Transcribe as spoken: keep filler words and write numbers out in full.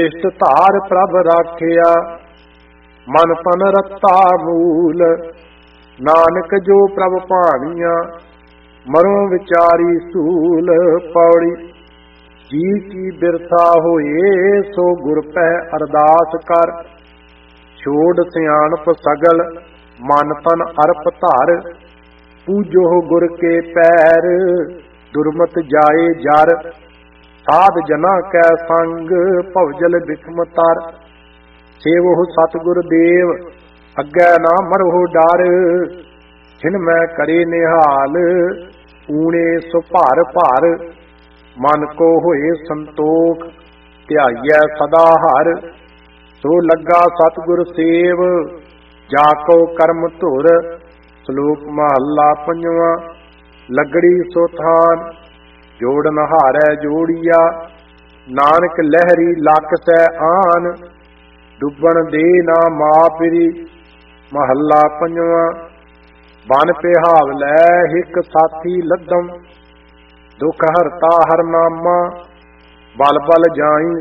ਇਸ਼ਟ ਧਾਰ ਪ੍ਰਭ ਰਾਖਿਆ, ਮਨ ਤਨ ਰਤਾ ਮੂਲ। ਨਾਨਕ ਜੋ ਪ੍ਰਭ ਭਾਣੀਆਂ, ਮਰੋ ਵਿਚਾਰੀ ਸੂਲ। ਪੌੜੀ ਜੀ ਕੀ ਬਿਰਥਾ ਹੋਏ, ਸੋ ਗੁਰ ਪੈ ਅਰਦਾਸ ਕਰ। ਛੋੜ ਸਿਆਣਪ ਸਗਲ, ਮਨ ਤਨ ਅਰਪ ਧਰ। ਪੂਜੋ ਗੁਰ ਕੇ ਪੈਰ, ਦੁਰਮਤ ਜਾਏ ਜਰ। ਸਾਧ ਜਨਾ ਕੈ ਸੰਗ, ਭਵਜਲ ਬਿਖਮ ਤਰ। ਸੇਵੋ ਸਤਿਗੁਰ ਦੇਵ, ਅੱਗੇ ਨਾ ਮਰੋ ਡਰ। ਜਿਨ ਮੈਂ ਕਰੇ ਨਿਹਾਲ, ਊਣੇ ਸੋ ਭਰ ਭਰ। ਮਨ ਕੋ ਹੋਏ ਸੰਤੋਖ, ਧਿਆਈਐ ਸਦਾ ਹਰ। ਸੋ ਲੱਗਾ ਸਤਿਗੁਰ ਸੇਵ, ਜਾ ਕੋ ਕਰਮ ਧੁਰ। ਸ਼ਲੋਕ ਮਹੱਲਾ ਪੰਜਵਾਂ। ਲੱਗੜੀ ਸੋ ਥਾਨ, ਜੋੜ ਨਹਾਰੈ ਜੋੜੀਆ। ਨਾਨਕ ਲਹਿਰੀ ਲੱਖ ਸੈ ਆਨ, ਡੁੱਬਣ ਦੇ ਨਾ ਮਾਪਰੀ। ਮਹੱਲਾ ਪੰਜਵਾਂ। ਬਨ ਪਿਹਾਵ ਲੈ ਹਿਕ ਸਾਥੀ ਲੱਦਮ, ਦੁਖ ਹਰਤਾ ਹਰਨਾਮਾ। ਬਲ ਬਲ ਜਾਈ